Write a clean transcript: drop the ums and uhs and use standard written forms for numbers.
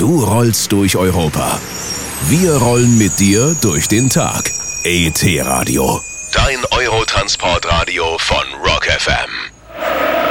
Du rollst durch Europa. Wir rollen mit dir durch den Tag. ET Radio. Dein Eurotransportradio von Rock FM.